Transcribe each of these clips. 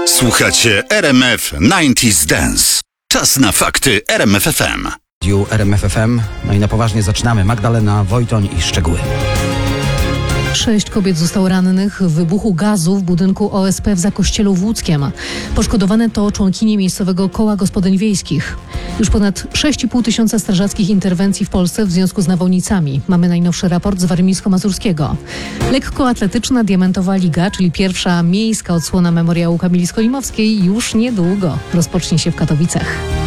Słuchacie RMF 90s Dance. Czas na fakty RMF FM. RMF FM. No i na poważnie zaczynamy. Magdalena Wojtoń i szczegóły. 6 kobiet zostało rannych w wybuchu gazu w budynku OSP w Zakościelu w Łódzkiem. Poszkodowane to członkinie miejscowego koła gospodyń wiejskich. Już ponad 6,5 tysiąca strażackich interwencji w Polsce w związku z nawałnicami. Mamy najnowszy raport z warmińsko-mazurskiego. Lekkoatletyczna Diamentowa Liga, czyli pierwsza miejska odsłona memoriału Kamili Skolimowskiej, już niedługo rozpocznie się w Katowicach.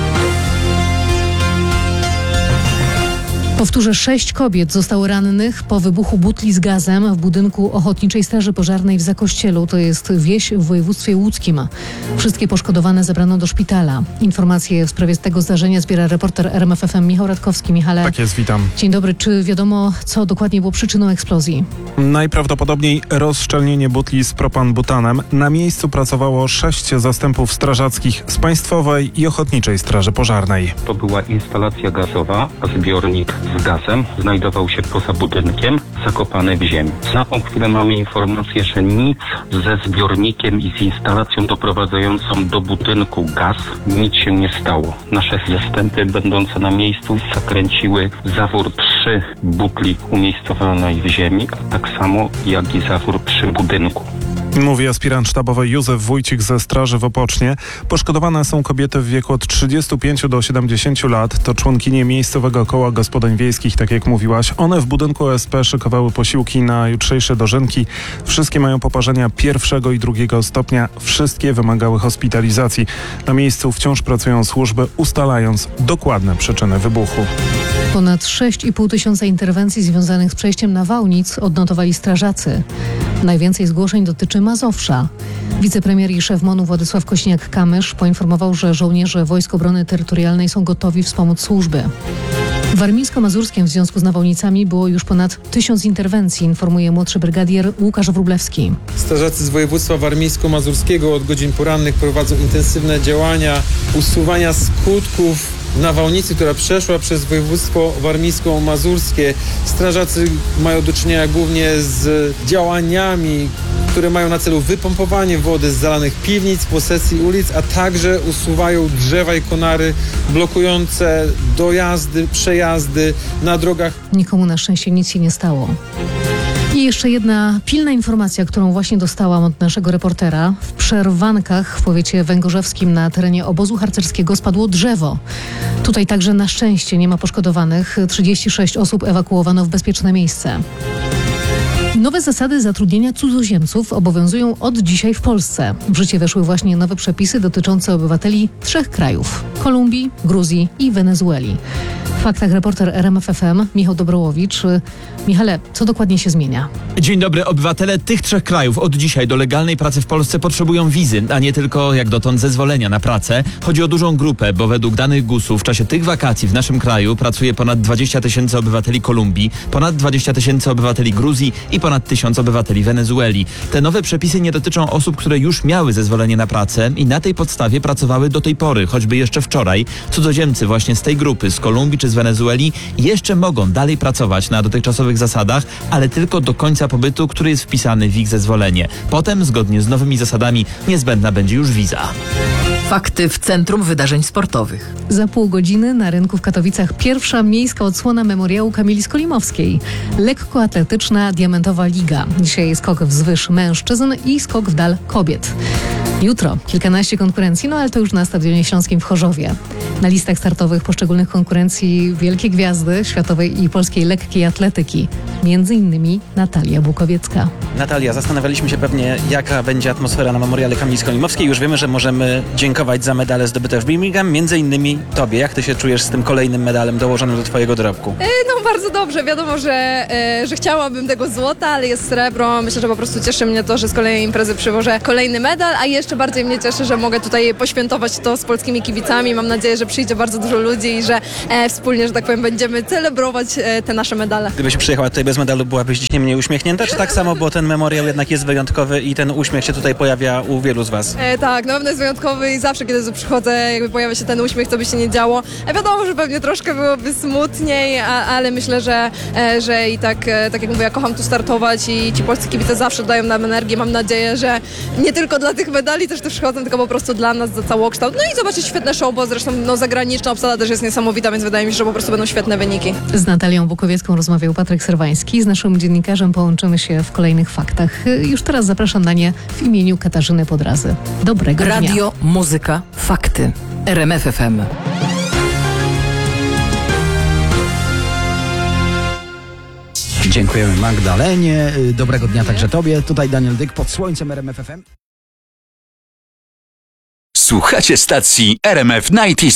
Powtórzę, 6 kobiet zostało rannych po wybuchu butli z gazem w budynku Ochotniczej Straży Pożarnej w Zakościelu. To jest wieś w województwie łódzkim. Wszystkie poszkodowane zabrano do szpitala. Informacje w sprawie tego zdarzenia zbiera reporter RMF FM Michał Radkowski. Michale. Tak jest, witam. Dzień dobry. Czy wiadomo, co dokładnie było przyczyną eksplozji? Najprawdopodobniej rozszczelnienie butli z propan-butanem. Na miejscu pracowało 6 zastępów strażackich z Państwowej i Ochotniczej Straży Pożarnej. To była instalacja gazowa, a zbiornik z gazem znajdował się poza budynkiem, zakopany w ziemi. Na tą chwilę mamy informację, że nic ze zbiornikiem i z instalacją doprowadzającą do budynku gaz nic się nie stało. Nasze zastępy będące na miejscu zakręciły zawór przy butli umiejscowionej w ziemi, a tak samo jak i zawór przy budynku. Mówi aspirant sztabowy Józef Wójcik ze Straży w Opocznie. Poszkodowane są kobiety w wieku od 35 do 70 lat. To członkinie miejscowego koła gospodyń wiejskich, tak jak mówiłaś. One w budynku OSP szykowały posiłki na jutrzejsze dożynki. Wszystkie mają poparzenia 1. i 2. stopnia. Wszystkie wymagały hospitalizacji. Na miejscu wciąż pracują służby, ustalając dokładne przyczyny wybuchu. Ponad 6,5 tysiąca interwencji związanych z przejściem nawałnic odnotowali strażacy. Najwięcej zgłoszeń dotyczy Mazowsza. Wicepremier i szef MON-u Władysław Kośniak-Kamysz poinformował, że żołnierze Wojsk Obrony Terytorialnej są gotowi wspomóc służby. W warmińsko-mazurskim w związku z nawałnicami było już ponad 1000 interwencji, informuje młodszy brygadier Łukasz Wróblewski. Strażacy z województwa warmińsko-mazurskiego od godzin porannych prowadzą intensywne działania usuwania skutków nawałnicy, która przeszła przez województwo warmińsko-mazurskie. Strażacy mają do czynienia głównie z działaniami, które mają na celu wypompowanie wody z zalanych piwnic, posesji ulic, a także usuwają drzewa i konary blokujące dojazdy, przejazdy na drogach. Nikomu na szczęście nic się nie stało. I jeszcze jedna pilna informacja, którą właśnie dostałam od naszego reportera. W Przerwankach w powiecie węgorzewskim na terenie obozu harcerskiego spadło drzewo. Tutaj także na szczęście nie ma poszkodowanych. 36 osób ewakuowano w bezpieczne miejsce. Nowe zasady zatrudnienia cudzoziemców obowiązują od dzisiaj w Polsce. W życie weszły właśnie nowe przepisy dotyczące obywateli 3 krajów: Kolumbii, Gruzji i Wenezueli. W faktach reporter RMF FM Michał Dobrołowicz. Michale, co dokładnie się zmienia? Dzień dobry. Obywatele tych 3 krajów od dzisiaj do legalnej pracy w Polsce potrzebują wizy, a nie tylko jak dotąd zezwolenia na pracę. Chodzi o dużą grupę, bo według danych GUS-u w czasie tych wakacji w naszym kraju pracuje ponad 20 tysięcy obywateli Kolumbii, ponad 20 tysięcy obywateli Gruzji i ponad 1000 obywateli Wenezueli. Te nowe przepisy nie dotyczą osób, które już miały zezwolenie na pracę i na tej podstawie pracowały do tej pory, choćby jeszcze wczoraj. Cudzoziemcy właśnie z tej grupy, z Kolumbii czy z Wenezueli, jeszcze mogą dalej pracować na dotychczasowych zasadach, ale tylko do końca pobytu, który jest wpisany w ich zezwolenie. Potem, zgodnie z nowymi zasadami, niezbędna będzie już wiza. Fakty w Centrum Wydarzeń Sportowych. Za pół godziny na rynku w Katowicach pierwsza miejska odsłona memoriału Kamili Skolimowskiej. Lekkoatletyczna Diamentowa Liga. Dzisiaj skok wzwyż mężczyzn i skok w dal kobiet. Jutro kilkanaście konkurencji, ale to już na Stadionie Śląskim w Chorzowie. Na listach startowych poszczególnych konkurencji wielkie gwiazdy światowej i polskiej lekkiej atletyki. Między innymi Natalia Bukowiecka. Natalia, zastanawialiśmy się pewnie, jaka będzie atmosfera na memoriale Kamili Skolimowskiej. Już wiemy, że możemy dziękować za medale zdobyte w Birmingham. Między innymi tobie. Jak ty się czujesz z tym kolejnym medalem dołożonym do twojego dorobku? No bardzo dobrze. Wiadomo, że chciałabym tego złota, ale jest srebro. Myślę, że po prostu cieszy mnie to, że z kolejnej imprezy przywożę kolejny medal, a jeszcze bardziej mnie cieszy, że mogę tutaj poświętować to z polskimi kibicami. Mam nadzieję, że przyjdzie bardzo dużo ludzi i że wspólnie, że tak powiem, będziemy celebrować te nasze medale. Gdybyś przyjechała tutaj bez medalu byłabyś dziś nie mniej uśmiechnięta, czy tak samo, bo ten memoriał jednak jest wyjątkowy i ten uśmiech się tutaj pojawia u wielu z was? Tak, na pewno jest wyjątkowy i zawsze, kiedy tu przychodzę, jakby pojawia się ten uśmiech, co by się nie działo. Wiadomo, że pewnie troszkę byłoby smutniej, ale myślę, że i tak jak mówię, ja kocham tu startować i ci polscy kibice zawsze dają nam energię. Mam nadzieję, że nie tylko dla tych medali też tu przychodzą, tylko po prostu dla nas, za całokształt. No i zobaczyć świetne show, bo zresztą zagraniczna obsada też jest niesamowita, więc wydaje mi się, że po prostu będą świetne wyniki. Z Natalią Bukowiecką rozmawiał Patryk Serwański. Z naszym dziennikarzem połączymy się w kolejnych faktach. Już teraz zapraszam na nie w imieniu Katarzyny Podrazy. Dobrego dnia. Radio, muzyka, fakty. RMF FM. Dziękujemy Magdalenie. Dobrego dnia także tobie. Tutaj Daniel Dyk pod słońcem RMF FM. Słuchacie stacji RMF 90